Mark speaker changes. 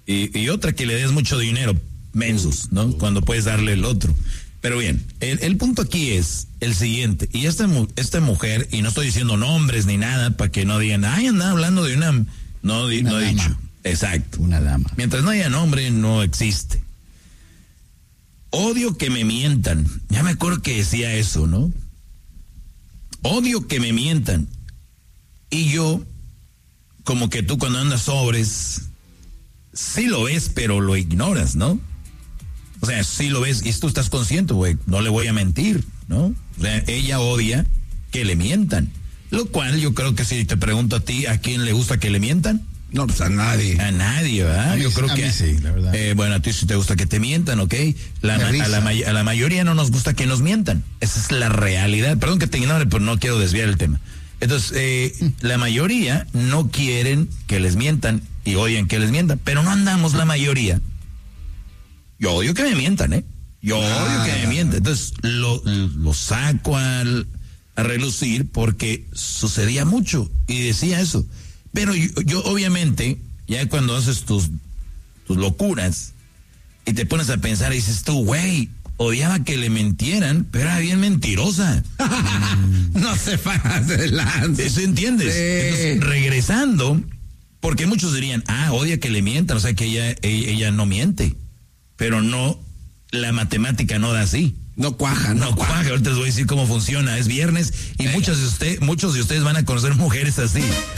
Speaker 1: y otra que le des mucho dinero, mensos, ¿no? Cuando puedes darle el otro. Pero bien, el punto aquí es el siguiente, y esta mujer, y no estoy diciendo nombres ni nada para que no digan, ay, anda hablando de una, no he dicho, exacto,
Speaker 2: una dama.
Speaker 1: Mientras no haya nombre, no existe. Odio que me mientan, ya me acuerdo que decía eso, ¿no? Odio que me mientan, y yo, como que tú cuando andas sobres, sí lo ves, pero lo ignoras, ¿no? O sea, sí lo ves y tú estás consciente, güey, no le voy a mentir, ¿no? O sea, ella odia que le mientan. Lo cual yo creo que si te pregunto a ti, ¿a quién le gusta que le mientan?
Speaker 2: No, pues a nadie.
Speaker 1: A nadie, ¿verdad? Yo creo que
Speaker 2: sí, la verdad.
Speaker 1: Bueno, a ti sí te gusta que te mientan, ¿ok? A la mayoría no nos gusta que nos mientan. Esa es la realidad. Perdón que te ignore, pero no quiero desviar el tema. Entonces, la mayoría no quieren que les mientan y odian que les mientan, pero no andamos la mayoría. Yo odio que me mientan, ¿eh? Yo odio que me mientan. Entonces, lo saco a relucir porque sucedía mucho y decía eso. Pero yo obviamente, ya cuando haces tus locuras y te pones a pensar y dices tú, güey, odiaba que le mintieran, pero era bien mentirosa.
Speaker 2: No se pase de lanza.
Speaker 1: ¿Eso entiendes?
Speaker 2: Sí.
Speaker 1: Entonces, regresando, porque muchos dirían, odia que le mientan, o sea que ella no miente. Pero no, la matemática no da así.
Speaker 2: No cuaja, no cuaja.
Speaker 1: Ahorita les voy a decir cómo funciona. Es viernes y muchos de ustedes van a conocer mujeres así.